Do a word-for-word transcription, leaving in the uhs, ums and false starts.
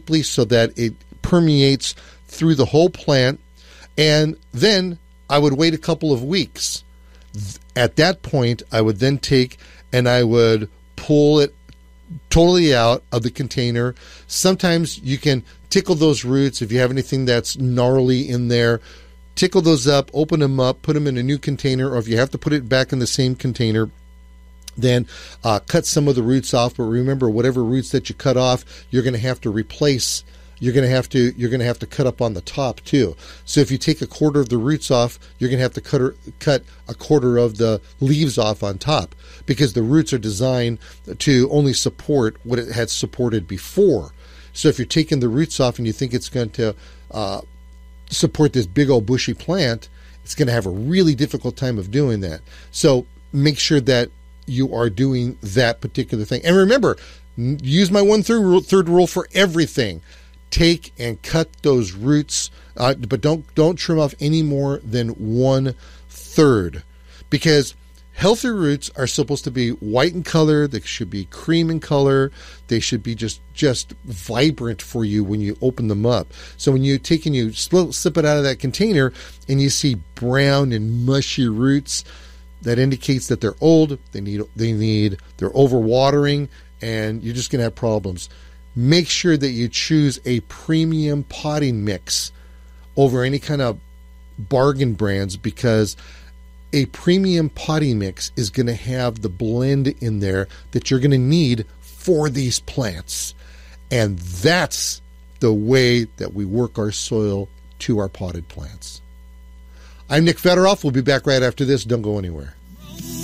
deeply so that it permeates through the whole plant. And then I would wait a couple of weeks. At that point, I would then take and I would pull it totally out of the container. Sometimes you can tickle those roots if you have anything that's gnarly in there. Tickle those up, open them up, put them in a new container, or if you have to put it back in the same container, then uh, cut some of the roots off. But remember, whatever roots that you cut off, you're going to have to replace. You're going to have to you're going to have to cut up on the top too. So if you take a quarter of the roots off, you're going to have to cut or, cut a quarter of the leaves off on top, because the roots are designed to only support what it had supported before. So if you're taking the roots off and you think it's going to uh, support this big old bushy plant, it's going to have a really difficult time of doing that. So make sure that you are doing that particular thing. And remember, use my one third rule, third rule for everything. Take and cut those roots, uh, but don't don't trim off any more than one third, because healthy roots are supposed to be white in color. They should be cream in color. They should be just just vibrant for you when you open them up. So when you take and you slip, slip it out of that container and you see brown and mushy roots, that indicates that they're old. They need they need they're overwatering, and you're just going to have problems. Make sure that you choose a premium potting mix over any kind of bargain brands, because a premium potting mix is going to have the blend in there that you're going to need for these plants. And that's the way that we work our soil to our potted plants. I'm Nick Federoff. We'll be back right after this. Don't go anywhere.